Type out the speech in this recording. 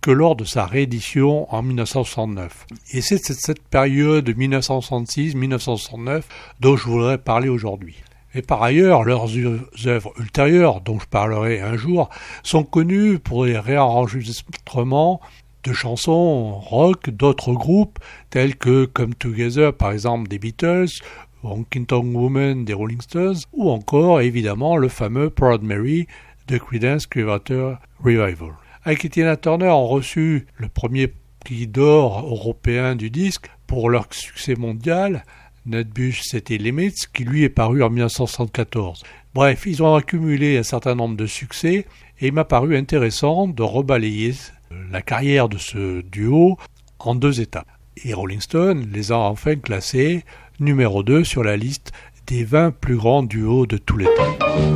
que lors de sa réédition en 1969. Et c'est cette période 1966-1969 dont je voudrais parler aujourd'hui. Et par ailleurs, leurs œuvres ultérieures, dont je parlerai un jour, sont connues pour les réenregistrements de chansons rock d'autres groupes, tels que Come Together, par exemple, des Beatles, Honky Tonk Woman des Rolling Stones, ou encore, évidemment, le fameux Proud Mary de Creedence Clearwater Revival. Ike et Tina Turner ont reçu le premier prix d'or européen du disque pour leur succès mondial, Nutbush City Limits, qui lui est paru en 1974. Bref, ils ont accumulé un certain nombre de succès et il m'a paru intéressant de rebalayer la carrière de ce duo en 2 étapes. Et Rolling Stone les a enfin classés numéro 2 sur la liste des 20 plus grands duos de tous les temps.